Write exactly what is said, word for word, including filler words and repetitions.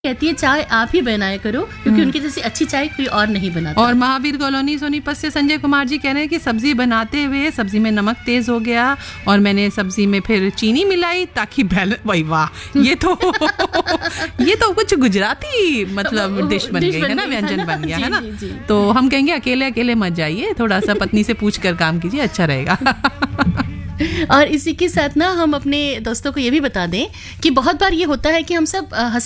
कहती है चाय आप ही बनाया करो, क्योंकि उनकी जैसी अच्छी चाय कोई और नहीं बनाता। और महावीर कॉलोनी सोनीपत से संजय कुमार जी कह रहे हैं कि सब्जी बनाते हुए सब्जी में नमक तेज हो गया और मैंने सब्जी में फिर चीनी मिलाई ताकि बैलेंस। वही वाह, ये तो ये तो कुछ गुजराती मतलब डिश बन गई है ना, व्यंजन बन गया है ना। तो हम कहेंगे अकेले अकेले मत जाइए, थोड़ा सा पत्नी से पूछ कर काम कीजिए, अच्छा रहेगा। और इसी के साथ ना हम अपने दोस्तों को ये भी बता दें कि बहुत बार ये होता है कि हम सब